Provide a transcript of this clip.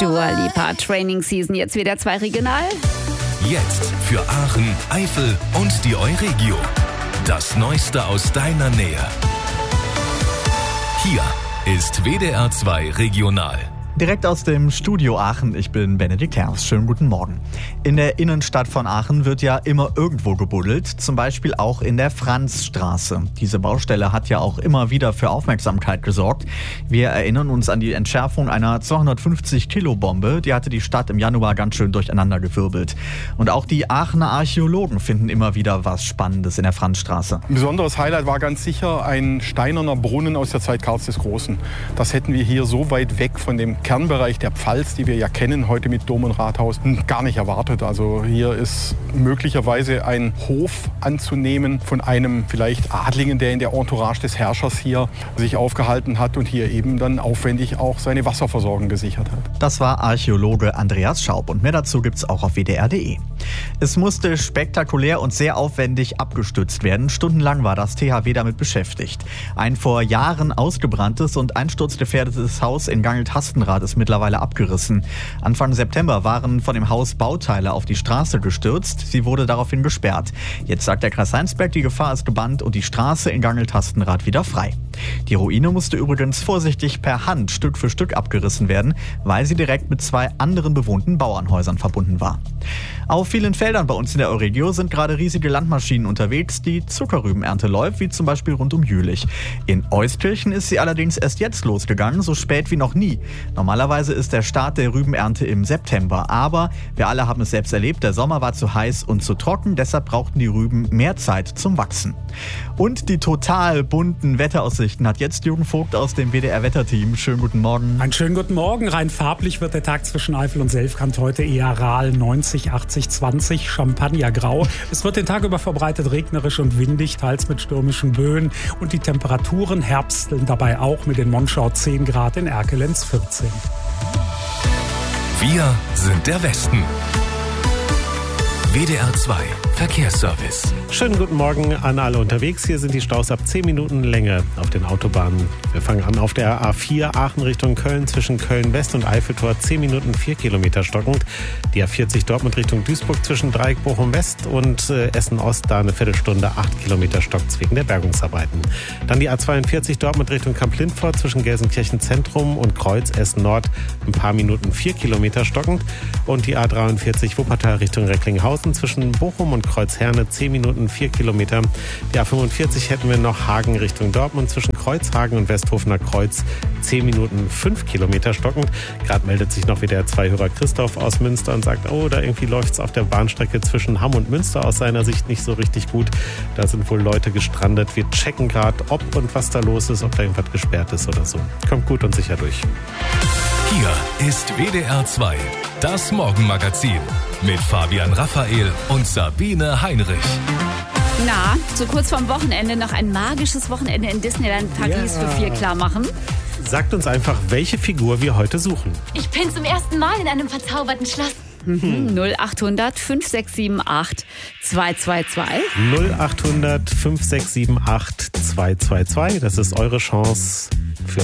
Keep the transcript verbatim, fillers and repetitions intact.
Dua Lipa, Training Season, jetzt wieder zwei regional. Jetzt für Aachen, Eifel und die Euregio. Das Neueste aus deiner Nähe. Hier ist W D R zwei Regional. Direkt aus dem Studio Aachen, ich bin Benedikt Herms. Schönen guten Morgen. In der Innenstadt von Aachen wird ja immer irgendwo gebuddelt, zum Beispiel auch in der Franzstraße. Diese Baustelle hat ja auch immer wieder für Aufmerksamkeit gesorgt. Wir erinnern uns an die Entschärfung einer zweihundertfünfzig Kilo Bombe, die hatte die Stadt im Januar ganz schön durcheinandergewirbelt. Und auch die Aachener Archäologen finden immer wieder was Spannendes in der Franzstraße. Ein besonderes Highlight war ganz sicher ein steinerner Brunnen aus der Zeit Karls des Großen. Das hätten wir hier so weit weg von dem Kernbereich der Pfalz, die wir ja kennen heute mit Dom und Rathaus, gar nicht erwartet. Also hier ist möglicherweise ein Hof anzunehmen von einem vielleicht Adligen, der in der Entourage des Herrschers hier sich aufgehalten hat und hier eben dann aufwendig auch seine Wasserversorgung gesichert hat. Das war Archäologe Andreas Schaub und mehr dazu gibt's auch auf W D R punkt de. Es musste spektakulär und sehr aufwendig abgestützt werden. Stundenlang war das T H W damit beschäftigt. Ein vor Jahren ausgebranntes und einsturzgefährdetes Haus in Gangelt-Hastenrath ist mittlerweile abgerissen. Anfang September waren von dem Haus Bauteile auf die Straße gestürzt. Sie wurde daraufhin gesperrt. Jetzt sagt der Kreis Heinsberg, die Gefahr ist gebannt und die Straße in Gangelt-Hastenrath wieder frei. Die Ruine musste übrigens vorsichtig per Hand Stück für Stück abgerissen werden, weil sie direkt mit zwei anderen bewohnten Bauernhäusern verbunden war. Auf vielen Feldern bei uns in der Euregio sind gerade riesige Landmaschinen unterwegs, die Zuckerrübenernte läuft, wie zum Beispiel rund um Jülich. In Euskirchen ist sie allerdings erst jetzt losgegangen, so spät wie noch nie. Normalerweise ist der Start der Rübenernte im September, aber wir alle haben es selbst erlebt, der Sommer war zu heiß und zu trocken, deshalb brauchten die Rüben mehr Zeit zum Wachsen. Und die total bunten Wetteraussichten hat jetzt Jürgen Vogt aus dem W D R-Wetterteam. Schönen guten Morgen. Einen schönen guten Morgen. Rein farblich wird der Tag zwischen Eifel und Selfkant heute eher Rahl, neunzig, achtzig, zwanzig, Champagnergrau. Es wird den Tag über verbreitet regnerisch und windig, teils mit stürmischen Böen. Und die Temperaturen herbsteln dabei auch mit den Monschau zehn Grad, in Erkelenz vierzehn. Wir sind der Westen. W D R zwei Verkehrsservice. Schönen guten Morgen an alle unterwegs. Hier sind die Staus ab zehn Minuten Länge auf den Autobahnen. Wir fangen an auf der A vier Aachen Richtung Köln zwischen Köln-West und Eiffeltor zehn Minuten vier Kilometer stockend. Die A vierzig Dortmund Richtung Duisburg zwischen Dreieck Bochum-West und äh, Essen-Ost da eine Viertelstunde acht Kilometer stockt wegen der Bergungsarbeiten. Dann die A zweiundvierzig Dortmund Richtung Kamp-Lindfort zwischen Gelsenkirchen Zentrum und Kreuz Essen-Nord ein paar Minuten vier Kilometer stockend. Und die A dreiundvierzig Wuppertal Richtung Recklinghausen zwischen Bochum und Kreuzherne zehn Minuten vier Kilometer. Die A fünfundvierzig hätten wir noch Hagen Richtung Dortmund zwischen Kreuzhagen und Westhofener Kreuz zehn Minuten fünf Kilometer stockend. Gerade meldet sich noch wieder der Zwei-Hörer Christoph aus Münster und sagt, oh, da irgendwie läuft es auf der Bahnstrecke zwischen Hamm und Münster aus seiner Sicht nicht so richtig gut. Da sind wohl Leute gestrandet. Wir checken gerade, ob und was da los ist, ob da irgendwas gesperrt ist oder so. Kommt gut und sicher durch. Hier ist W D R zwei, das Morgenmagazin mit Fabian Raphael und Sabine Heinrich. Na, so kurz vorm Wochenende noch ein magisches Wochenende in Disneyland Paris Ja. für vier klar machen. Sagt uns einfach, welche Figur wir heute suchen. Ich bin zum ersten Mal in einem verzauberten Schloss. Mhm. null achthundert fünf sechs sieben acht zwei zwei zwei. null achthundert fünf sechs sieben acht zwei zwei zwei. Das ist eure Chance,